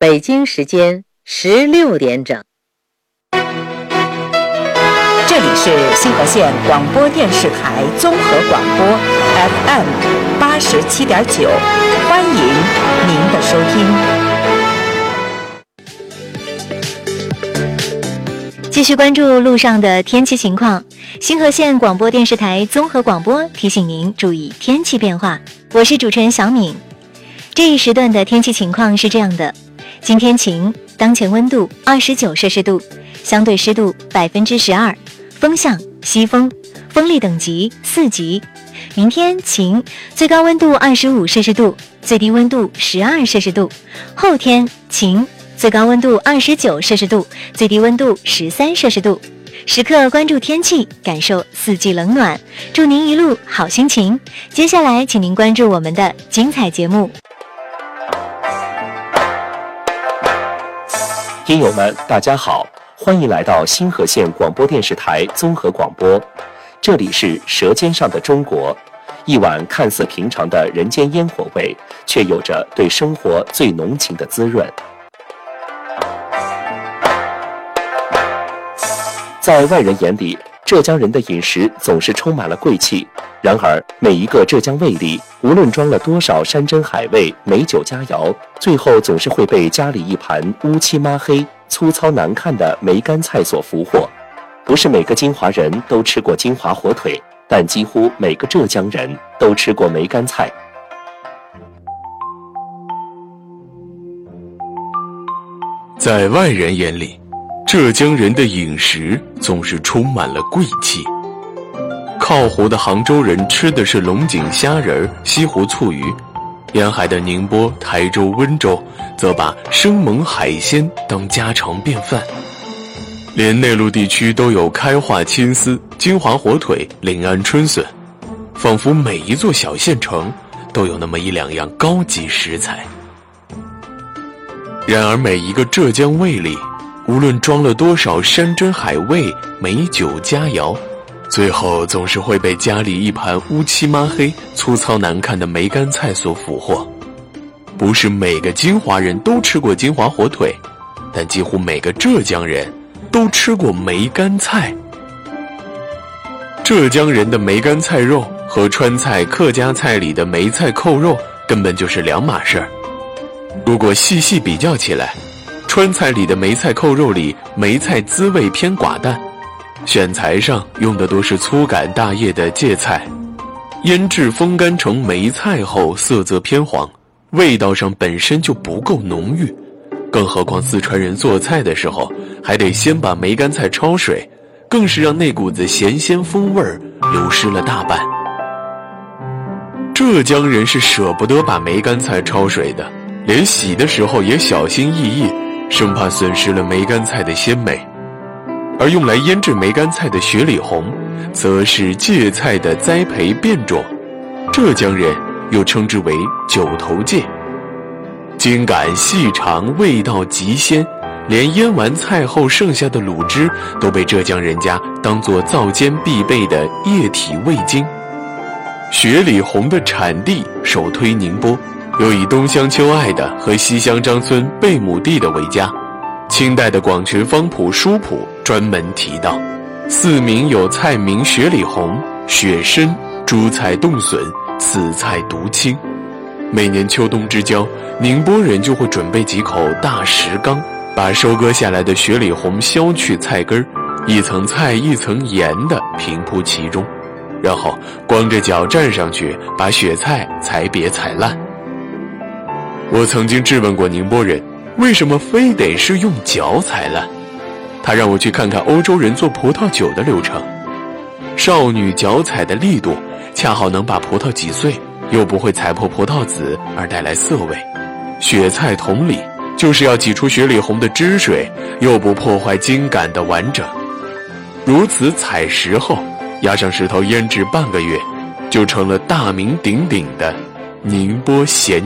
北京时间16点整。 这里是新河县广播电视台综合广播 FM 87.9，欢迎您的收听。 继续关注路上的天气情况，新河县广播电视台综合广播提醒您注意天气变化。我是主持人小敏。这一时段的天气情况是这样的：今天晴，当前温度29摄氏度，相对湿度12%，风向西风，风力等级4级。明天晴，最高温度25摄氏度，最低温度12摄氏度。后天晴，最高温度29摄氏度，最低温度13摄氏度。时刻关注天气，感受四季冷暖，祝您一路好心情。接下来请您关注我们的精彩节目。 听友们大家好，欢迎来到新河县广播电视台综合广播，这里是舌尖上的中国，一碗看似平常的人间烟火味，却有着对生活最浓情的滋润。在外人眼里，浙江人的饮食总是充满了贵气，然而每一个浙江胃里，无论装了多少山珍海味、美酒佳肴，最后总是会被家里一盘乌漆抹黑、粗糙难看的梅干菜所俘获。不是每个金华人都吃过金华火腿，但几乎每个浙江人都吃过梅干菜。 在外人眼里，浙江人的饮食总是充满了贵气。靠湖的杭州人吃的是龙井虾仁、西湖醋鱼，沿海的宁波、台州、温州则把生猛海鲜当家常便饭。连内陆地区都有开化青丝、金华火腿、临安春笋，仿佛每一座小县城都有那么一两样高级食材。然而每一个浙江胃里，无论装了多少山珍海味、美酒佳肴，最后总是会被家里一盘乌漆抹黑、粗糙难看的梅干菜所俘获。不是每个金华人都吃过金华火腿，但几乎每个浙江人都吃过梅干菜。浙江人的梅干菜肉和川菜、客家菜里的梅菜扣肉根本就是两码事儿。如果细细比较起来，川菜里的梅菜扣肉里梅菜滋味偏寡淡，选材上用的都是粗杆大叶的芥菜，腌制风干成梅菜后色泽偏黄，味道上本身就不够浓郁，更何况四川人做菜的时候还得先把梅干菜焯水，更是让那股子咸鲜风味流失了大半。浙江人是舍不得把梅干菜焯水的，连洗的时候也小心翼翼，生怕损失了梅干菜的鲜美。而用来腌制梅干菜的雪里红，则是芥菜的栽培变种，浙江人又称之为九头芥。茎秆细长，味道极鲜，连腌完菜后剩下的卤汁都被浙江人家当作灶煎必备的液体味精。雪里红的产地首推宁波，又以东乡邱爱的和西乡张村贝母地的为佳。清代的广渠方谱书谱专门提到，四名有菜名雪里红、雪参、珠菜冻笋，此菜独清。每年秋冬之交，宁波人就会准备几口大石缸，把收割下来的雪里红削去菜根，一层菜一层盐的平铺其中，然后光着脚站上去，把雪菜裁别裁烂。我曾经质问过宁波人，为什么非得是用脚裁烂？他让我去看看欧洲人做葡萄酒的流程。少女脚踩的力度恰好能把葡萄挤碎，又不会踩破葡萄籽而带来涩味。雪菜同理，就是要挤出雪里红的汁水，又不破坏茎秆的完整。如此采石后，压上石头腌制半个月，就成了大名鼎鼎的宁波咸